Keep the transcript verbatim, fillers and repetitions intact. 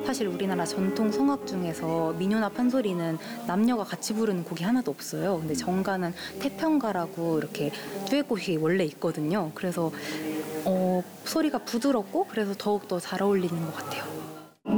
사실 우리나라 전통 성악 중에서 민요나 판소리는 남녀가 같이 부르는 곡이 하나도 없어요. 근데 정가는 태평가라고 이렇게 듀엣곡이 원래 있거든요. 그래서 어, 소리가 부드럽고 그래서 더욱더 잘 어울리는 것 같아요.